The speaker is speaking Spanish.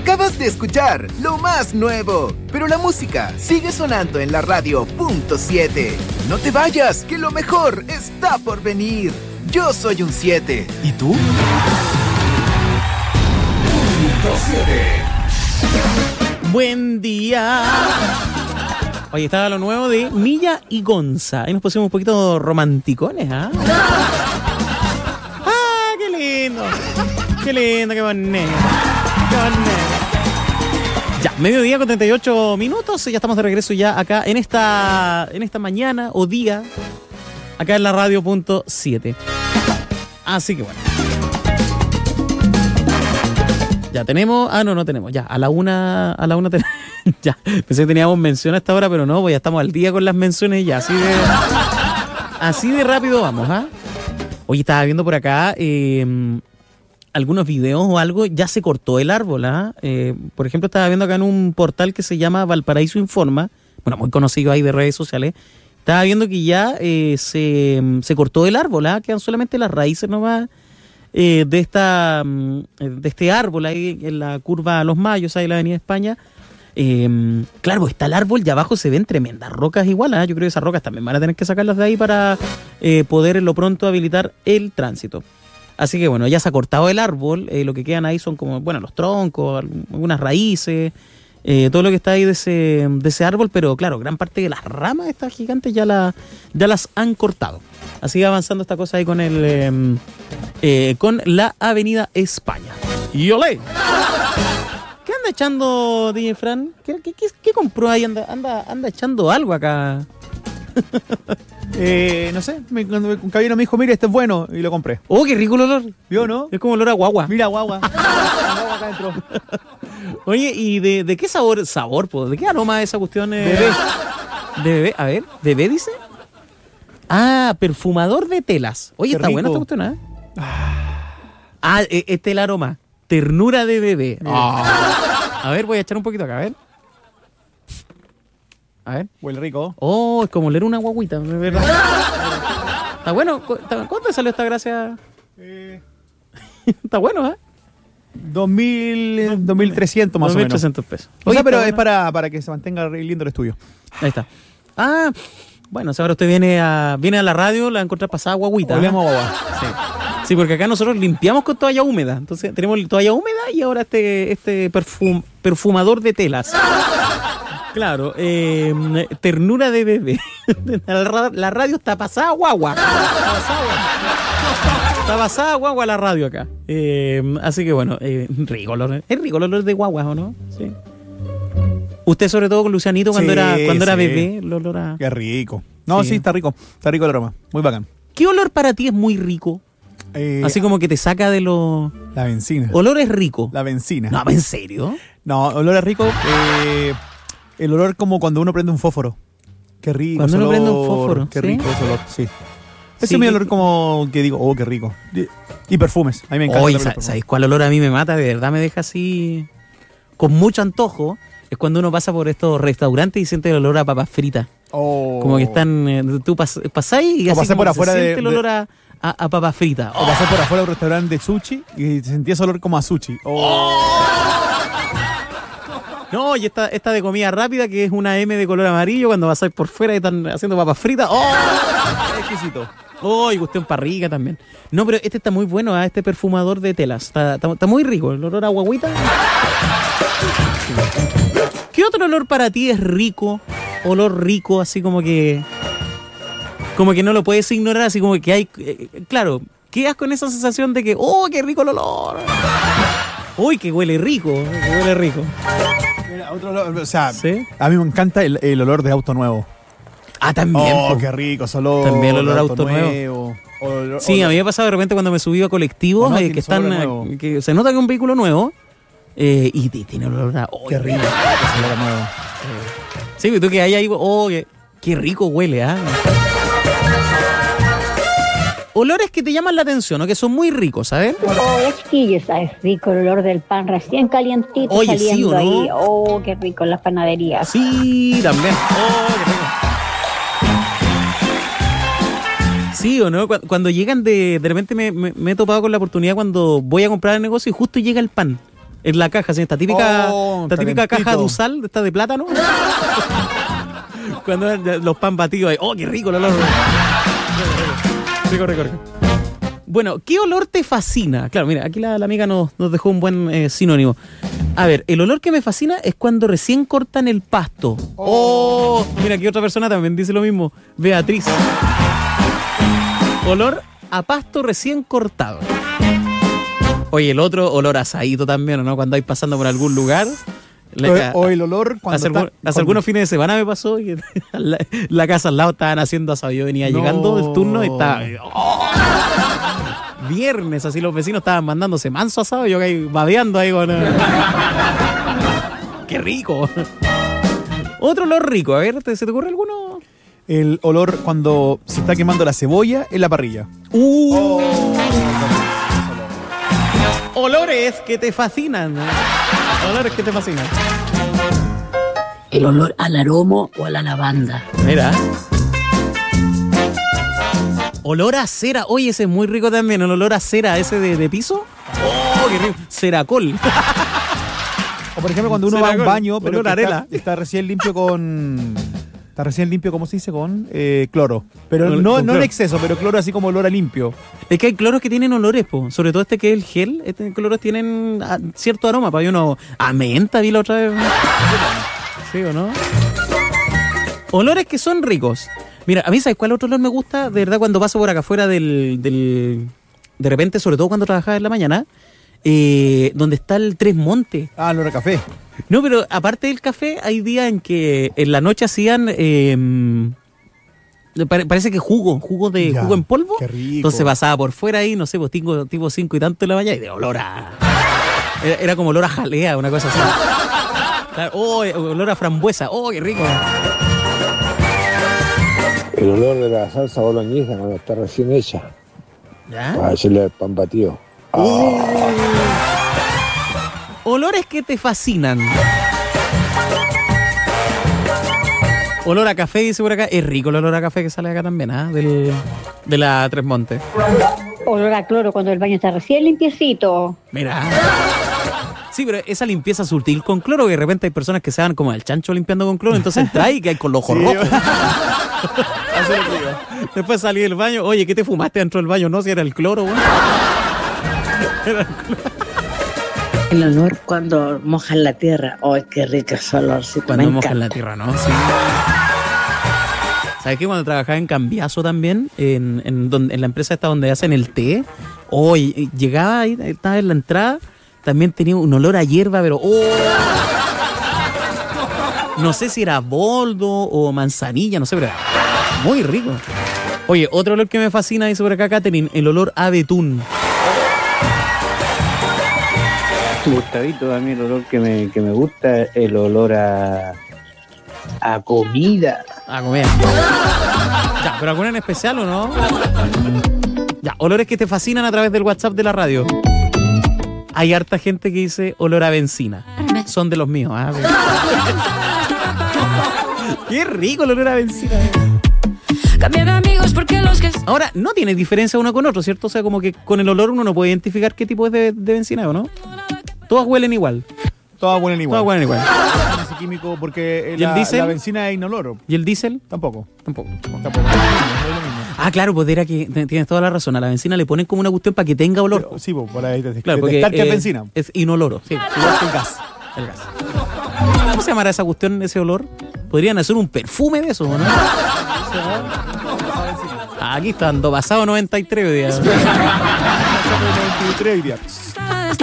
Acabas de escuchar lo más nuevo, pero la música sigue sonando en la radio .7. No te vayas, que lo mejor está por venir. Yo soy un 7. ¿Y tú? Buen día. Oye, estaba lo nuevo de Milla y Gonza. Ahí nos pusimos un poquito romanticones, ¿ah? ¡Ah, qué lindo! ¡Qué lindo, qué bonito! ¡Qué bonito! Ya, mediodía con 38 minutos. Ya estamos de regreso ya acá en esta mañana o día, acá en la radio .7. Así que bueno. Ya tenemos. Ah, no tenemos. Ya, a la una tenemos. Ya, pensé que teníamos mención a esta hora, pero no, pues ya estamos al día con las menciones ya. Así de rápido vamos, ¿ah? Oye, estaba viendo por acá algunos videos o algo. Ya se cortó el árbol, ¿ah? Por ejemplo, estaba viendo acá en un portal que se llama Valparaíso Informa. Bueno, muy conocido ahí de redes sociales. Estaba viendo que ya se cortó el árbol, ¿ah? Quedan solamente las raíces nomás. De este árbol ahí en la curva Los Mayos, ahí en la avenida España. Claro, está el árbol y abajo se ven tremendas rocas igual, ¿eh? Yo creo que esas rocas también van a tener que sacarlas de ahí para poder en lo pronto habilitar el tránsito. Así que bueno, ya se ha cortado el árbol, lo que quedan ahí son como, bueno, los troncos, algunas raíces, todo lo que está ahí de ese árbol, pero claro, gran parte de las ramas estas gigantes ya las han cortado. Así avanzando esta cosa ahí con la avenida España. ¡Y olé! ¿Qué anda echando, DJ Fran? ¿Qué compró ahí? Anda echando algo acá. No sé, un caballero me dijo, mira, este es bueno, y lo compré. ¡Oh, qué rico el olor! ¿Vio, no? Es como olor a guagua. Mira, guagua. Guagua acá adentro. Oye, ¿y de qué sabor, ¿De qué aroma es esa cuestión? Bebé. ¿De bebé? A ver, ¿bebé dice? Ah, perfumador de telas. Oye, qué está rico. buena esta cuestión, ¿eh? Este es el aroma. Ternura de bebé. A ver, voy a echar un poquito acá, a ver. A ver. Huele rico. Oh, es como leer una guaguita, ¿verdad? Está bueno. ¿Cuánto salió esta gracia? Está bueno, ¿eh? 2.300 más o menos. 2.300 pesos. O sea, pero bueno. Es para que se mantenga lindo el estudio. Ahí está. Ah, bueno, si ahora usted viene a la radio, la va a encontrar pasada guaguita. Olemos a guagua. Sí, porque acá nosotros limpiamos con toalla húmeda. Entonces tenemos toalla húmeda y ahora este perfumador de telas. Claro, ternura de bebé. La radio está pasada guagua. Está pasada guagua la radio acá. Así que bueno, rico olor. Es rico el olor de guagua, ¿o no? Sí. Usted sobre todo con Lucianito cuando era bebé, el olor a... Qué rico. No, sí, está rico. Está rico el aroma. Muy bacán. ¿Qué olor para ti es muy rico? Así como que te saca de lo... La benzina. ¿Olor es rico? La benzina. No, ¿en serio? No, olor es rico. El olor como cuando uno prende un fósforo. Qué rico. Cuando uno prende un fósforo. Qué rico ese olor, sí. Ese Sí, es mi olor como que digo, oh, qué rico. Y perfumes. A mí me encanta. Oye, ¿sabes cuál olor a mí me mata? De verdad me deja así con mucho antojo. Es cuando uno pasa por estos restaurantes y siente el olor a papas fritas. Oh. Como que están... Tú pasáis y O así pasé como por se afuera siente el olor a papas fritas. O pasé por afuera de un restaurante de sushi y sentí ese olor como a sushi. No, y esta de comida rápida que es una M de color amarillo cuando pasáis por fuera y están haciendo papas fritas. ¡Oh! Exquisito. ¡Oh! Y cuestión parrilla también. No, pero este está muy bueno, este perfumador de telas. Está muy rico. El olor a guaguita. ¿Qué otro olor para ti es rico? Olor rico, así como que no lo puedes ignorar, así como que hay... claro, quedas con esa sensación de que ¡oh, qué rico el olor! ¡Uy, que huele rico! Huele rico. Mira, otro olor, o sea, ¿Sí? a mí me encanta el olor de auto nuevo. Ah, también. Oh, po. qué rico ese olor. También el olor de a auto nuevo. Sí, olor- a mí me ha pasado de repente cuando me subí a colectivos ¿O no? que Tiene están... olor nuevo. que se nota que es un vehículo nuevo y tiene olor a... ¡oh, Qué rico ese olor nuevo. Sí, pero tú que hay ahí... ¡oh, qué rico huele! ¿Ah? Olores que te llaman la atención o que son muy ricos, ¿sabes? Hola chiquillos, es rico el olor del pan recién calientito. Oye, sí, saliendo ¿o no? ahí. Oh, qué rico en las panaderías. Sí, también. ¡Oh, qué rico! Sí, ¿o no? Cuando llegan de repente me he topado con la oportunidad cuando voy a comprar el negocio y justo llega el pan en la caja, ¿sí? Esta típica calentito. caja de Usal, esta de plátano. Cuando los pan batidos ahí. ¡Oh, qué rico el olor! Rico. Bueno, ¿qué olor te fascina? Claro, mira, aquí la amiga nos dejó un buen sinónimo. A ver, el olor que me fascina es cuando recién cortan el pasto. ¡Oh! Mira, aquí otra persona también dice lo mismo. Beatriz. Olor a pasto recién cortado. Oye, el otro, olor a asadito también, ¿no? Cuando vais pasando por algún lugar. O el olor cuando hace algunos fines de semana me pasó que la casa al lado estaban haciendo asado. Yo venía llegando del turno y estaba... ¡oh! Viernes, así los vecinos estaban mandándose manso asado y yo ahí babeando ahí con... ¡Qué rico! Otro olor rico, a ver, ¿se te ocurre alguno? El olor cuando se está quemando la cebolla en la parrilla. Olores que te fascinan. Olores que te fascinan. El olor al aromo o a la lavanda. Mira. Olor a cera. Oye, ese es muy rico también. El olor a cera, ese de piso. ¡Oh, qué rico! Ceracol. O por ejemplo cuando uno va a un baño, pero olor a arela. está recién limpio con... Está recién limpio, ¿cómo se dice? Con cloro. Pero no cloro. En exceso, pero cloro así como olor a limpio. Es que hay cloros que tienen olores, po. Sobre todo este que es el gel. Estos cloros tienen cierto aroma. Para uno a menta vi la otra vez. ¿Sí o no? Olores que son ricos. Mira, a mí, ¿sabes cuál otro olor me gusta? De verdad, cuando paso por acá afuera de repente, sobre todo cuando trabajaba en la mañana, donde está el Tres Montes. Ah, olor a café. No, pero aparte del café, hay días en que en la noche hacían, parece que jugo en polvo. Qué rico. Entonces pasaba por fuera ahí, no sé, pues tipo 5 y tanto de la mañana y de olor a... Era como olor a jalea, una cosa así. Claro, oh, olor a frambuesa, oh, qué rico. El olor de la salsa boloñesa cuando está recién hecha. ¿Ya? Para hacerle el pan batido. Olores que te fascinan. Olor a café, dice por acá. Es rico el olor a café que sale acá también, ¿ah? De la Tres Montes. Olor a cloro cuando el baño está recién limpiecito. Mira. Sí, pero esa limpieza sutil con cloro, que de repente hay personas que se van como al chancho limpiando con cloro, entonces entra y que hay con los ojos rojos. Después salí del baño, oye, ¿qué te fumaste dentro del baño? No, si era el cloro, güey. Era el cloro. El olor cuando mojan la tierra. ¡Ay, qué rico ese olorcito! Cuando mojan la tierra, ¿no? Sí. ¿Sabes qué? Cuando trabajaba en Cambiazo también, en la empresa esta donde hacen el té, hoy llegaba ahí, estaba en la entrada, también tenía un olor a hierba, pero no sé si era boldo o manzanilla, no sé, pero era muy rico. Oye, otro olor que me fascina, dice por acá Catherine, el olor a betún. Gustavito, a mí el olor que me gusta es el olor a comida. A comer. Ya, ¿pero alguna en especial o no? Ya, olores que te fascinan a través del WhatsApp de la radio. Hay harta gente que dice olor a benzina. Son de los míos. ¿Ah? Qué rico el olor a benzina. Ahora, no tiene diferencia uno con otro, ¿cierto? O sea, como que con el olor uno no puede identificar qué tipo es de benzina o no. Todas huelen igual. Todas huelen igual. Todas huelen igual. Ese químico porque ¿Y el diésel? la benzina es inoloro. ¿Y el diésel? Tampoco. Tampoco. Es lo mismo. Ah, claro, pues era que tienes toda la razón. A la benzina le ponen como una cuestión para que tenga olor. Sí, pues por ahí Claro, porque detectar que es benzina. es inoloro. Sí, Igual que el gas. el gas. ¿Cómo se llamará esa cuestión, ese olor? Podrían hacer un perfume de eso, ¿no? Aquí está, ando pasado 93 días. 93 días.